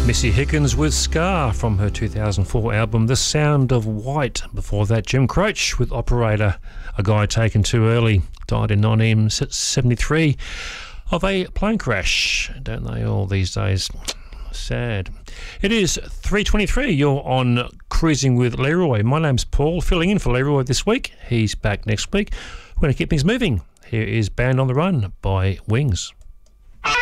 Missy Higgins with Scar from her 2004 album The Sound of White. Before that, Jim Croce with Operator, a guy taken too early, died in 1973 of a plane crash. Don't they all these days? Sad. It is 3:23. You're on Cruising with Leroy. My name's Paul, filling in for Leroy this week. He's back next week. We're going to keep things moving. Here is Band on the Run by Wings.